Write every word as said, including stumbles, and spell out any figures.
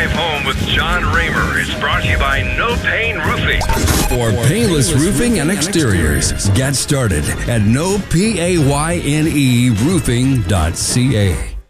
Drive Home with John Raymer is brought to you by No Pain Roofing. For painless roofing and exteriors, get started at no P A Y N E roofing dot C A.